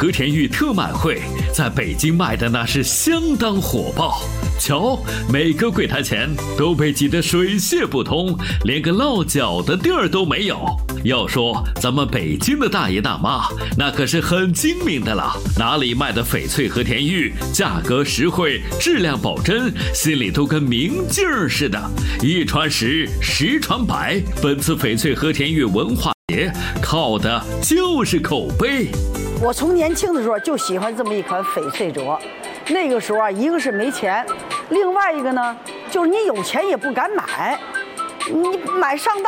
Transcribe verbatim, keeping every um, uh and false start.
和田玉特卖会在北京卖的那是相当火爆。瞧，每个柜台前都被挤得水泄不通，连个落脚的地儿都没有。要说咱们北京的大爷大妈，那可是很精明的了，哪里卖的翡翠和田玉，价格实惠，质量保真，心里都跟明镜似的。一传十，十传百，本次翡翠和田玉文化节靠的就是口碑。 我从年轻的时候就喜欢这么一款翡翠镯，那个时候啊，一个是没钱，另外一个呢，就是你有钱也不敢买，你买上当。